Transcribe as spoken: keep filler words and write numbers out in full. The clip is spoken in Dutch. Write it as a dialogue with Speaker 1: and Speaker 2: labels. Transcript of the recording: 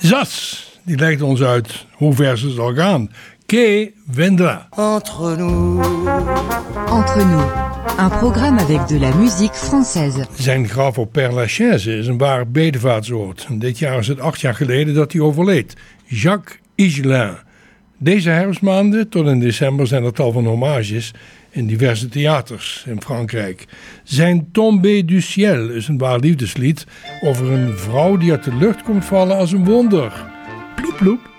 Speaker 1: Zas, die legt ons uit hoe ver ze zal gaan. Que vendra.
Speaker 2: Entre nous.
Speaker 3: Entre nous, un programme avec de la musique française.
Speaker 1: Zijn graf op Père Lachaise is een ware bedevaartsoord. Dit jaar is het acht jaar geleden dat hij overleed. Jacques Higelin. Deze herfstmaanden tot in december zijn er tal van hommages in diverse theaters in Frankrijk. Zijn Tombé du ciel is een waar liefdeslied over een vrouw die uit de lucht komt vallen als een wonder. Ploep ploep.